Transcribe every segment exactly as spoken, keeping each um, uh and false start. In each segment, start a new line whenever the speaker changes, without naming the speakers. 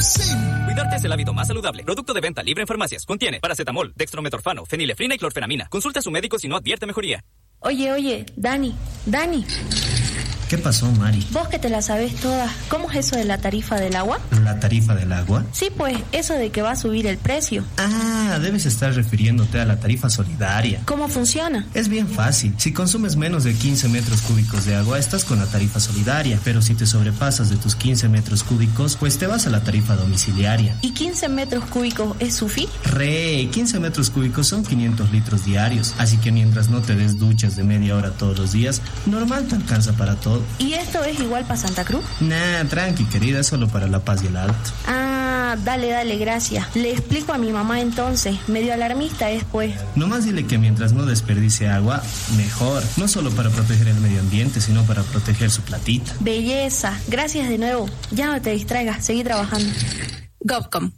Cuidarte es el hábito más saludable. Producto de venta libre en farmacias. Contiene paracetamol, dextrometorfano, fenilefrina y clorfenamina. Consulta a su médico si no advierte mejoría.
Oye, oye, Dani, Dani.
¿Qué pasó, Mari?
Vos que te la sabés todas, ¿cómo es eso de la tarifa del agua?
¿La tarifa del agua?
Sí, pues, eso de que va a subir el precio.
Ah, debes estar refiriéndote a la tarifa solidaria.
¿Cómo funciona?
Es bien fácil. Si consumes menos de quince metros cúbicos de agua, estás con la tarifa solidaria. Pero si te sobrepasas de tus quince metros cúbicos, pues te vas a la tarifa domiciliaria.
¿Y quince metros cúbicos es sufi?
Re, quince metros cúbicos son quinientos litros diarios. Así que mientras no te des duchas de media hora todos los días, normal te alcanza para todo.
¿Y esto es igual para Santa Cruz?
Nah, tranqui, querida, es solo para La Paz y el Alto.
Ah, dale, dale, gracias. Le explico a mi mamá entonces. Medio alarmista es, pues.
Nomás dile que mientras no desperdicie agua, mejor. No solo para proteger el medio ambiente, sino para proteger su platita.
Belleza. Gracias de nuevo. Ya no te distraigas, seguí trabajando. GovCom.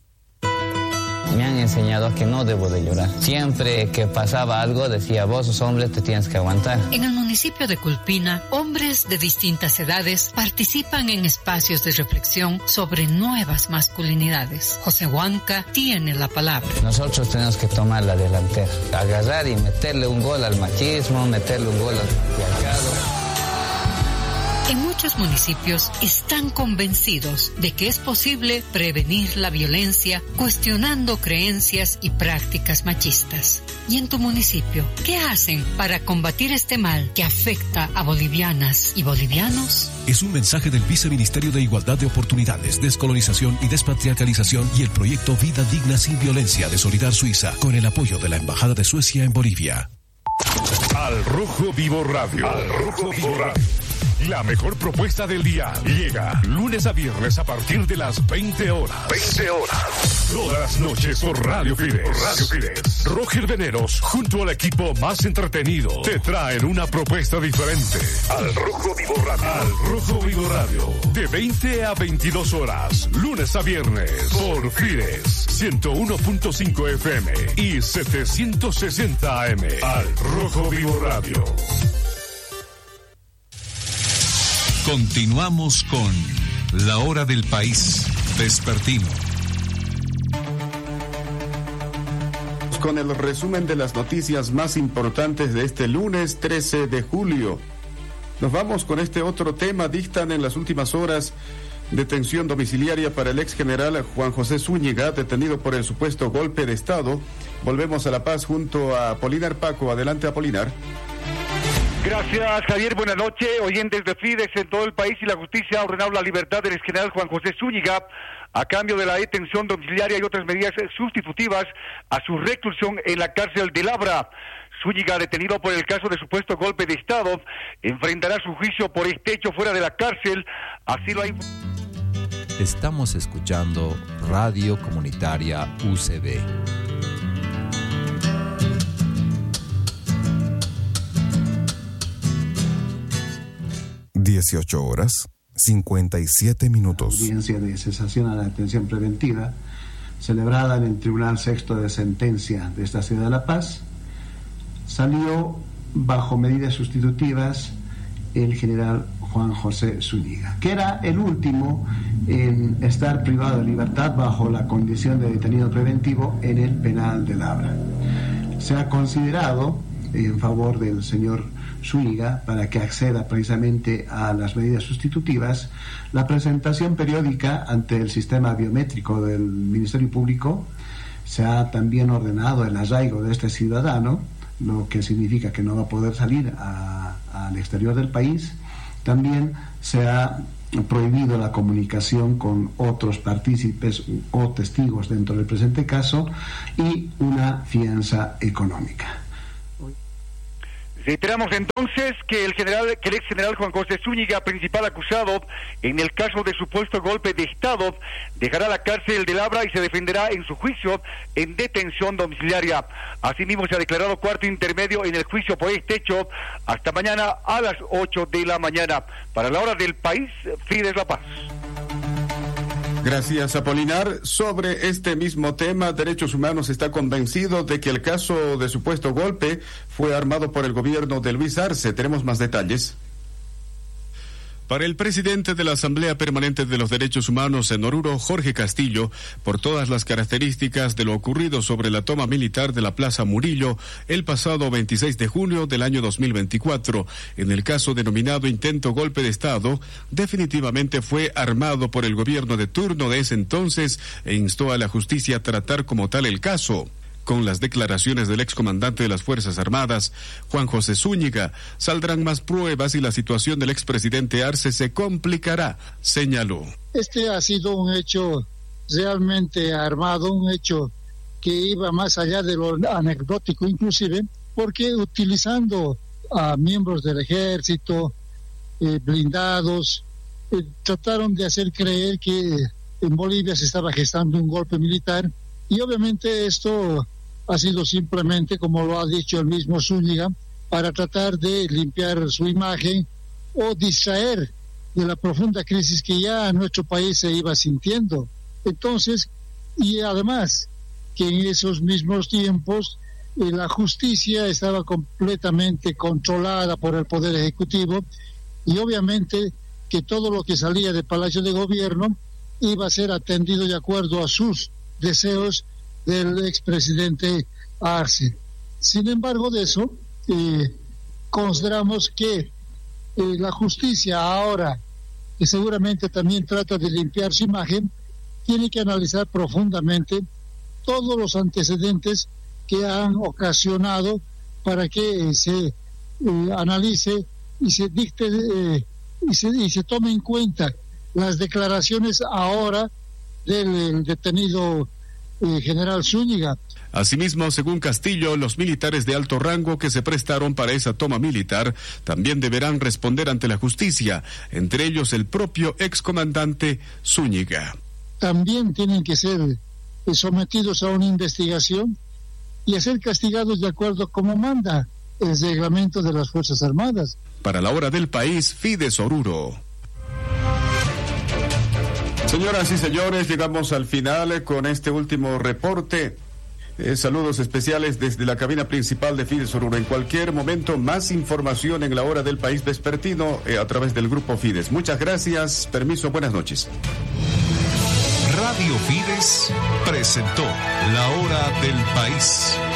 Me han enseñado a que no debo de llorar. Siempre que pasaba algo decía, vos sos hombre, te tienes que aguantar.
En el municipio de Culpina, hombres de distintas edades participan en espacios de reflexión sobre nuevas masculinidades. José Huanca tiene la palabra.
Nosotros tenemos que tomar la delantera, agarrar y meterle un gol al machismo, meterle un gol al patriarcado.
En muchos municipios están convencidos de que es posible prevenir la violencia cuestionando creencias y prácticas machistas. ¿Y en tu municipio qué hacen para combatir este mal que afecta a bolivianas y bolivianos?
Es un mensaje del Viceministerio de Igualdad de Oportunidades, Descolonización y Despatriarcalización y el proyecto Vida Digna Sin Violencia de Solidar Suiza, con el apoyo de la Embajada de Suecia en Bolivia.
Al Rojo Vivo Radio. Al Rojo Vivo Radio. La mejor propuesta del día llega lunes a viernes a partir de las veinte horas. veinte horas. Todas las noches por Radio Fides. Radio Fides. Roger Veneros, junto al equipo más entretenido, te traen una propuesta diferente. Al Rojo Vivo Radio. Al Rojo Vivo Radio. De veinte a veintidós horas. Lunes a viernes. Por Fides. ciento uno punto cinco F M y setecientos sesenta A M. Al Rojo Vivo Radio.
Continuamos con La Hora del País Vespertino.
Con el resumen de las noticias más importantes de este lunes trece de julio. Nos vamos con este otro tema. Dictan en las últimas horas detención domiciliaria para el ex general Juan José Zúñiga, detenido por el supuesto golpe de Estado. Volvemos a La Paz junto a Apolinar Paco. Adelante, Apolinar.
Gracias, Javier. Buenas noches. Oyentes de Fides en todo el país y la justicia ha ordenado la libertad del exgeneral Juan José Zúñiga a cambio de la detención domiciliaria y otras medidas sustitutivas a su reclusión en la cárcel de Labra. Zúñiga, detenido por el caso de supuesto golpe de Estado, enfrentará su juicio por este hecho fuera de la cárcel. Así lo ha informado.
Estamos escuchando Radio Comunitaria U C B.
dieciocho horas, cincuenta y siete minutos.
Audiencia de cesación a la detención preventiva, celebrada en el Tribunal Sexto de Sentencia de esta ciudad de La Paz, salió bajo medidas sustitutivas el general Juan José Zúñiga, que era el último en estar privado de libertad bajo la condición de detenido preventivo en el penal de Labra. Se ha considerado en favor del señor Zúñiga, para que acceda precisamente a las medidas sustitutivas, la presentación periódica ante el sistema biométrico del Ministerio Público. Se ha también ordenado el arraigo de este ciudadano, lo que significa que no va a poder salir a, al exterior del país. También se ha prohibido la comunicación con otros partícipes o testigos dentro del presente caso y una fianza económica.
Reiteramos entonces que el general, que el ex general Juan José Zúñiga, principal acusado en el caso de supuesto golpe de Estado, dejará la cárcel de Labra y se defenderá en su juicio en detención domiciliaria. Asimismo, se ha declarado cuarto intermedio en el juicio por este hecho hasta mañana a las ocho de la mañana. Para la Hora del País, Fides La Paz.
Gracias, Apolinar. Sobre este mismo tema, Derechos Humanos está convencido de que el caso de supuesto golpe fue armado por el gobierno de Luis Arce. Tenemos más detalles. Para el presidente de la Asamblea Permanente de los Derechos Humanos en Oruro, Jorge Castillo, por todas las características de lo ocurrido sobre la toma militar de la Plaza Murillo el pasado veintiséis de junio del año dos mil veinticuatro, en el caso denominado intento golpe de Estado, definitivamente fue armado por el gobierno de turno de ese entonces e instó a la justicia a tratar como tal el caso. Con las declaraciones del excomandante de las Fuerzas Armadas, Juan José Zúñiga, saldrán más pruebas y la situación del expresidente Arce se complicará, señaló.
Este ha sido un hecho realmente armado, un hecho que iba más allá de lo anecdótico inclusive, porque utilizando a miembros del ejército, eh, blindados, eh, trataron de hacer creer que en Bolivia se estaba gestando un golpe militar, y obviamente esto ha sido simplemente, como lo ha dicho el mismo Zúñiga, para tratar de limpiar su imagen o distraer de la profunda crisis que ya nuestro país se iba sintiendo. Entonces, y además que en esos mismos tiempos eh, la justicia estaba completamente controlada por el Poder Ejecutivo, y obviamente que todo lo que salía del Palacio de Gobierno iba a ser atendido de acuerdo a sus deseos del expresidente Arce. Sin embargo de eso, eh, consideramos que eh, la justicia ahora, que seguramente también trata de limpiar su imagen, tiene que analizar profundamente todos los antecedentes que han ocasionado para que se eh, analice y se dicte eh, y, se, y se tome en cuenta las declaraciones ahora del detenido eh, general Zúñiga.
Asimismo, según Castillo, los militares de alto rango que se prestaron para esa toma militar también deberán responder ante la justicia, entre ellos el propio excomandante Zúñiga.
También tienen que ser eh, sometidos a una investigación y a ser castigados de acuerdo como manda el reglamento de las Fuerzas Armadas.
Para la hora del país, Fides Oruro. Señoras y señores, llegamos al final con este último reporte. Eh, saludos especiales desde la cabina principal de Fides Oruro. En cualquier momento, más información en la hora del país vespertino eh, a través del grupo Fides. Muchas gracias. Permiso, buenas noches.
Radio Fides presentó La Hora del País.